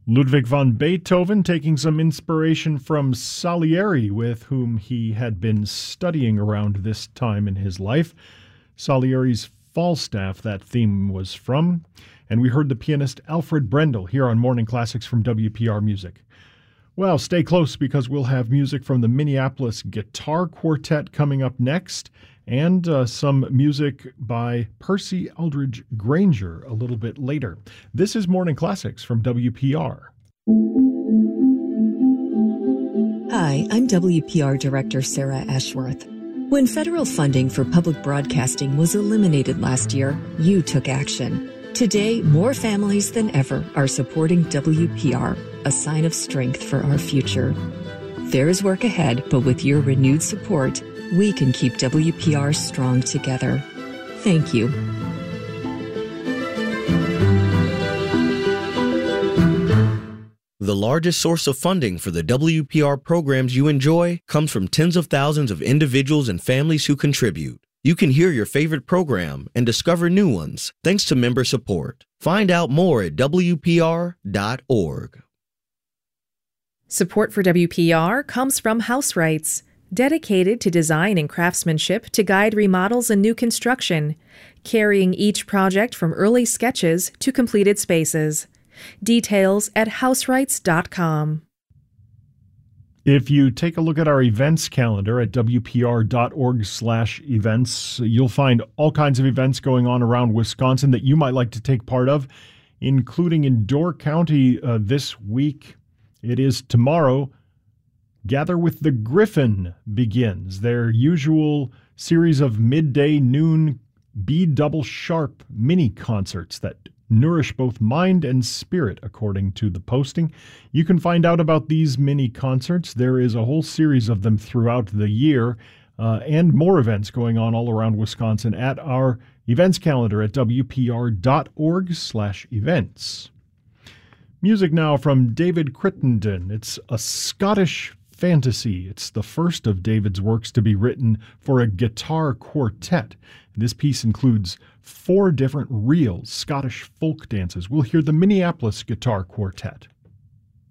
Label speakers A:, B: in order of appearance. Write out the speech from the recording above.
A: Ludwig van Beethoven taking some inspiration from Salieri, with whom he had been studying around this time in his life. Salieri's Falstaff, that theme was from. And we heard the pianist Alfred Brendel here on Morning Classics from WPR Music. Well, stay close because we'll have music from the Minneapolis Guitar Quartet coming up next, and some music by Percy Eldridge Granger a little bit later. This is Morning Classics from WPR.
B: Hi, I'm WPR Director Sarah Ashworth. When federal funding for public broadcasting was eliminated last year, you took action. Today, more families than ever are supporting WPR, a sign of strength for our future. There is work ahead, but with your renewed support, we can keep WPR strong together. Thank you.
C: The largest source of funding for the WPR programs you enjoy comes from tens of thousands of individuals and families who contribute. You can hear your favorite program and discover new ones thanks to member support. Find out more at WPR.org.
D: Support for WPR comes from House Rights, dedicated to design and craftsmanship to guide remodels and new construction, carrying each project from early sketches to completed spaces. Details at houserights.com.
A: If you take a look at our events calendar at wpr.org/events, you'll find all kinds of events going on around Wisconsin that you might like to take part of, including in Door County this week. It is tomorrow. Gather with the Griffin begins their usual series of midday, noon, B double sharp mini concerts that nourish both mind and spirit, according to the posting. You can find out about these mini concerts. There is a whole series of them throughout the year, and more events going on all around Wisconsin at our events calendar at wpr.org/events. Music now from David Crittenden. It's a Scottish fantasy. It's the first of David's works to be written for a guitar quartet. This piece includes 4 different reels, Scottish folk dances. We'll hear the Minneapolis Guitar Quartet.